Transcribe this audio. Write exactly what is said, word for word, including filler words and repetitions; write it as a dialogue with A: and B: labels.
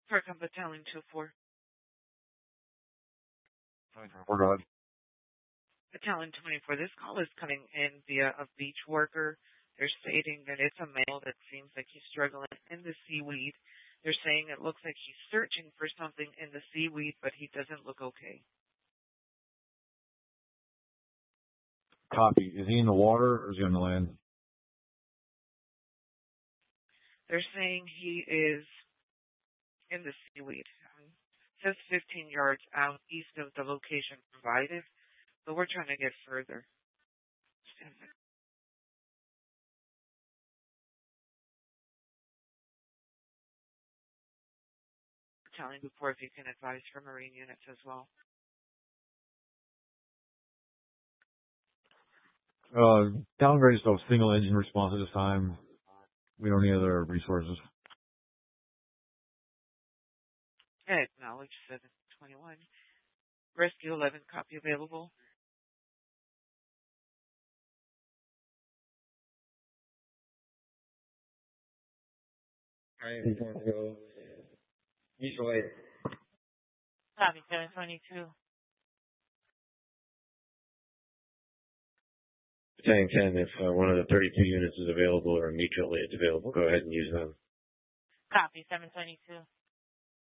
A: Parcom Battalion two four.
B: We're good.
A: Battalion twenty-four, this call is coming in via a beach worker. They're stating that it's a male that seems like he's struggling in the seaweed. They're saying it looks like he's searching for something in the seaweed, but he doesn't look okay.
B: Copy. Is he in the water or is he on the land?
A: They're saying he is in the seaweed. Um, it says fifteen yards out east of the location provided, but we're trying to get further. Telling before if you can advise for Marine units as well.
B: Uh, downgrade to single engine response at this time. We don't need other resources.
A: Acknowledge seven twenty-one. Rescue eleven, copy available.
C: Alright, go. Mutual aid.
A: Copy seven twenty-two.
C: Battalion ten, if uh, one of the thirty-two units is available or mutual aid is available, go ahead and use them.
A: Copy seven twenty-two.